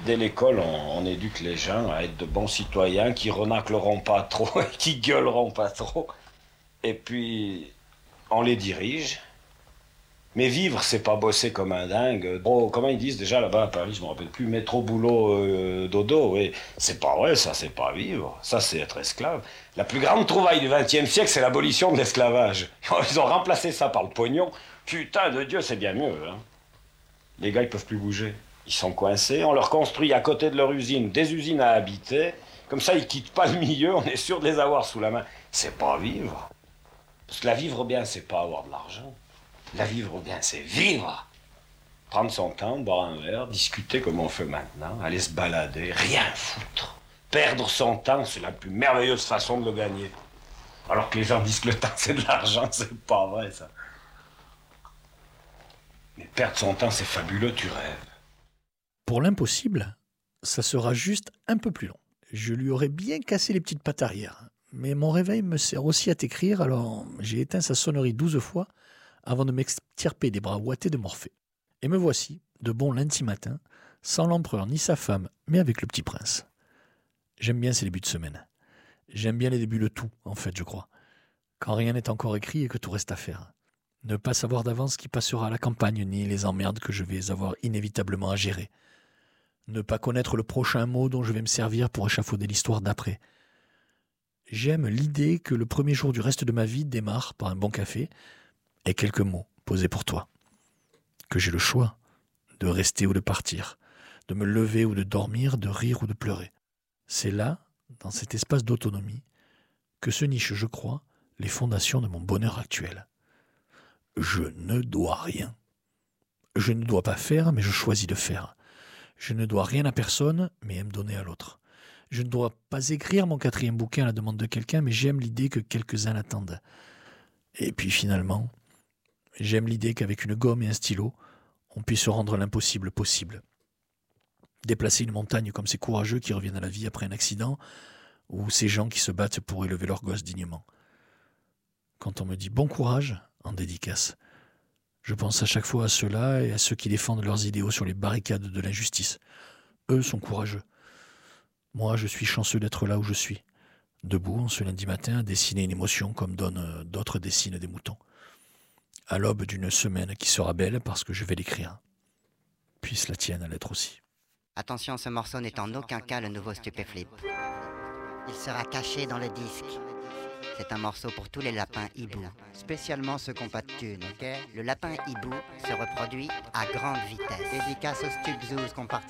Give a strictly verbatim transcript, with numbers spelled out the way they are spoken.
Dès l'école, on, on éduque les gens à être de bons citoyens qui renacleront pas trop et qui gueuleront pas trop. Et puis, on les dirige. Mais vivre, c'est pas bosser comme un dingue. Oh, comment ils disent déjà là-bas à Paris, je me rappelle plus, métro, boulot, euh, dodo. Oui. C'est pas vrai, ça, c'est pas vivre. Ça, c'est être esclave. La plus grande trouvaille du vingtième siècle, c'est l'abolition de l'esclavage. Ils ont remplacé ça par le pognon. Putain de Dieu, c'est bien mieux. Hein. Les gars, ils peuvent plus bouger. Ils sont coincés. On leur construit à côté de leur usine des usines à habiter. Comme ça, ils quittent pas le milieu. On est sûr de les avoir sous la main. C'est pas vivre. Parce que la vivre bien, c'est pas avoir de l'argent. La vivre bien, c'est vivre. Prendre son temps, boire un verre, discuter comme on fait maintenant, aller se balader, rien foutre. Perdre son temps, c'est la plus merveilleuse façon de le gagner. Alors que les gens disent que le temps, c'est de l'argent, c'est pas vrai, ça. Mais perdre son temps, c'est fabuleux, tu rêves. Pour l'impossible, ça sera juste un peu plus long. Je lui aurais bien cassé les petites pattes arrière. Mais mon réveil me sert aussi à t'écrire, alors j'ai éteint sa sonnerie douze fois avant de m'extirper des bras ouatés de Morphée. Et me voici, de bon lundi matin, sans l'empereur ni sa femme, mais avec le petit prince. J'aime bien ces débuts de semaine. J'aime bien les débuts de tout, en fait, je crois. Quand rien n'est encore écrit et que tout reste à faire. Ne pas savoir d'avance qui passera à la campagne, ni les emmerdes que je vais avoir inévitablement à gérer. Ne pas connaître le prochain mot dont je vais me servir pour échafauder l'histoire d'après. J'aime l'idée que le premier jour du reste de ma vie démarre par un bon café et quelques mots posés pour toi. Que j'ai le choix de rester ou de partir, de me lever ou de dormir, de rire ou de pleurer. C'est là, dans cet espace d'autonomie, que se nichent, je crois, les fondations de mon bonheur actuel. Je ne dois rien. Je ne dois pas faire, mais je choisis de faire. Je ne dois rien à personne, mais aime donner à l'autre. Je ne dois pas écrire mon quatrième bouquin à la demande de quelqu'un, mais j'aime l'idée que quelques-uns l'attendent. Et puis finalement, j'aime l'idée qu'avec une gomme et un stylo, on puisse rendre l'impossible possible. Déplacer une montagne comme ces courageux qui reviennent à la vie après un accident, ou ces gens qui se battent pour élever leurs gosses dignement. Quand on me dit bon courage, en dédicace, je pense à chaque fois à ceux-là et à ceux qui défendent leurs idéaux sur les barricades de l'injustice. Eux sont courageux. Moi, je suis chanceux d'être là où je suis, debout en ce lundi matin à dessiner une émotion comme donnent d'autres dessinent des moutons. À l'aube d'une semaine qui sera belle parce que je vais l'écrire. Puisse la tienne l'être aussi. Attention, ce morceau n'est en aucun cas le nouveau Stupéflip. Il sera caché dans le disque. C'est un morceau pour tous les lapins hibou, spécialement ceux qui n'ont pas de thunes, ok? Le lapin hibou se reproduit à grande vitesse. Dédicace aux Stupzoos qu'on participe.